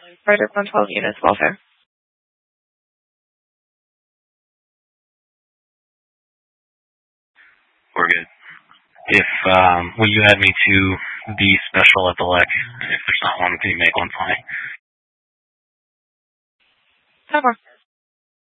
Frederick 112 units, welfare. We're good. If, will you add me to the special at the LEC? If there's not one, can you make one for me? No more.